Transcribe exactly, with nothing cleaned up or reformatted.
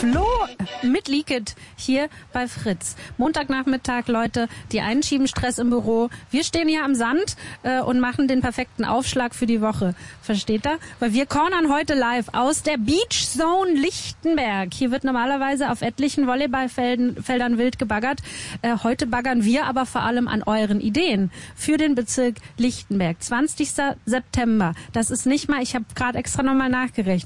Flo mit Leakit hier bei Fritz. Montagnachmittag, Leute, die einen schieben Stress im Büro. Wir stehen hier am Sand äh, und machen den perfekten Aufschlag für die Woche. Versteht ihr? Weil wir cornern heute live aus der Beach Zone Lichtenberg. Hier wird normalerweise auf etlichen Volleyballfeldern Feldern wild gebaggert. Äh, heute baggern wir aber vor allem an euren Ideen für den Bezirk Lichtenberg. zwanzigster September. Das ist nicht mal, ich habe gerade extra nochmal nachgerechnet.